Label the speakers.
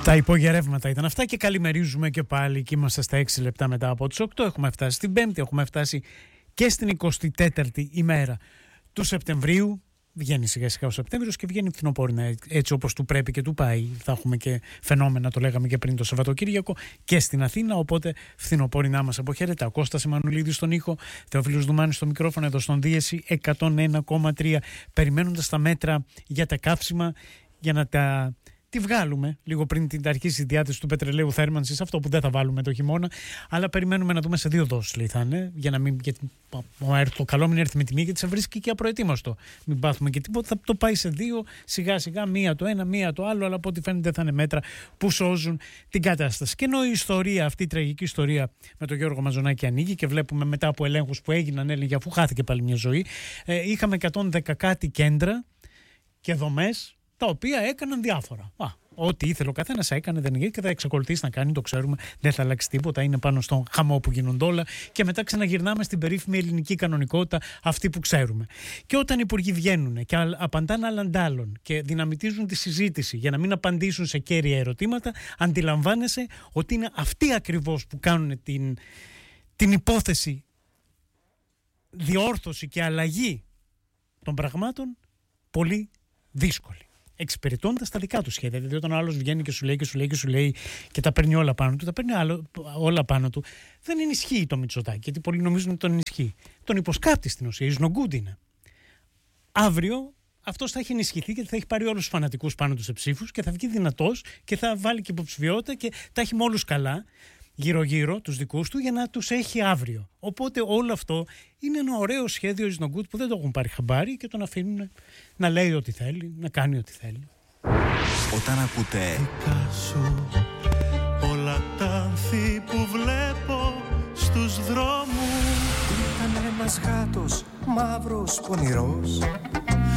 Speaker 1: Τα υπογερεύματα ήταν αυτά και καλημερίζουμε και πάλι και είμαστε στα 6 λεπτά μετά από τις 8. Έχουμε φτάσει στην 5η, έχουμε φτάσει και στην 24η ημέρα του Σεπτεμβρίου. Βγαίνει σιγά σιγά ο Σεπτέμβριος και βγαίνει φθινοπόρυνα έτσι όπως του πρέπει και του πάει. Θα έχουμε και φαινόμενα, το λέγαμε και πριν, το Σαββατοκύριακο και στην Αθήνα. Οπότε φθινοπόρυνά μας αποχαιρετά. Κώστας Εμμανουλίδης στον ήχο, Θεόφιλος Δουμάνης στο μικρόφωνο, εδώ στον Δίεση 101,3. Περιμένοντας τα μέτρα για τα καύσιμα, για να τη βγάλουμε λίγο πριν την αρχίσει η διάθεση του πετρελαίου θέρμανσης, αυτό που δεν θα βάλουμε το χειμώνα, αλλά περιμένουμε να δούμε σε 2 δόσεις, λέει, θα είναι, για να μην, γιατί το καλό μην έρθει με τη μία γιατί σε βρίσκει και απροετοίμαστο. Μην πάθουμε και τίποτα, θα το πάει σε 2 σιγά σιγά, μία το ένα, μία το άλλο, αλλά από ό,τι φαίνεται θα είναι μέτρα που σώζουν την κατάσταση. Και ενώ η ιστορία, αυτή η τραγική ιστορία με τον Γιώργο Μαζονάκη ανοίγει και βλέπουμε μετά από ελέγχους που έγιναν, έλεγε, αφού χάθηκε πάλι μια ζωή, είχαμε 110 κάτι κέντρα και δομές τα οποία έκαναν διάφορα. Ό,τι ήθελε ο καθένας έκανε, δεν έγινε και θα εξακολουθήσει να κάνει, το ξέρουμε, δεν θα αλλάξει τίποτα, είναι πάνω στον χαμό που γίνονται όλα και μετά ξαναγυρνάμε στην περίφημη ελληνική κανονικότητα, αυτή που ξέρουμε. Και όταν οι υπουργοί βγαίνουν και απαντάνε αλλαντάλλον και δυναμητίζουν τη συζήτηση για να μην απαντήσουν σε κέρια ερωτήματα, αντιλαμβάνεσαι ότι είναι αυτοί ακριβώς που κάνουν την υπόθεση διόρθωση και αλλαγή των πραγμάτων πολύ δύσκολη. Εξυπηρετώντας τα δικά του σχέδια. Δηλαδή, όταν ο άλλος βγαίνει και σου λέει και τα παίρνει όλα πάνω του, όλα πάνω του, δεν ενισχύει το Μητσοτάκη, γιατί πολλοί νομίζουν ότι τον ενισχύει. Τον υποσκάπτει στην ουσία, is no good είναι. Αύριο αυτός θα έχει ενισχυθεί και θα έχει πάρει όλους τους φανατικούς πάνω του σε ψήφους και θα βγει δυνατός και θα βάλει και υποψηφιότητα και τα έχει με όλους καλά, γύρω-γύρω τους δικούς του, για να τους έχει αύριο. Οπότε όλο αυτό είναι ένα ωραίο σχέδιο is no good που δεν το έχουν πάρει χαμπάρι και τον αφήνουν να λέει ό,τι θέλει, να κάνει ό,τι θέλει.
Speaker 2: Όταν ακούτε
Speaker 3: Πικάσω όλα τα άνθη που βλέπω στους δρόμους.
Speaker 4: Ήταν ένας γάτος μαύρος πονηρός